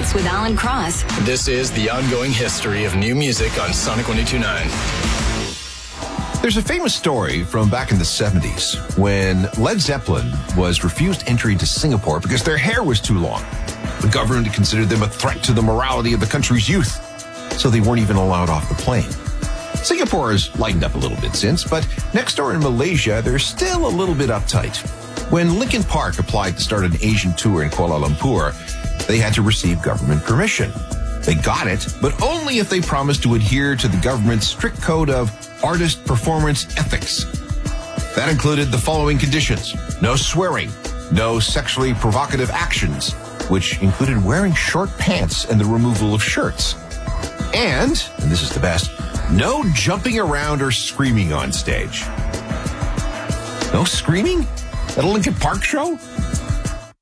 Mix with Alan Cross. This is the ongoing history of new music on Sonic 102.9. There's a famous story from back in the 70s when Led Zeppelin was refused entry to Singapore because their hair was too long. The government considered them a threat to the morality of the country's youth, so they weren't even allowed off the plane. Singapore has lightened up a little bit since, but next door in Malaysia, they're still a little bit uptight. When Linkin Park applied to start an Asian tour in Kuala Lumpur, they had to receive government permission. They got it, but only if they promised to adhere to the government's strict code of artist performance ethics. That included the following conditions: no swearing, no sexually provocative actions, which included wearing short pants and the removal of shirts. And this is the best, no jumping around or screaming on stage. No screaming? At a Linkin Park show?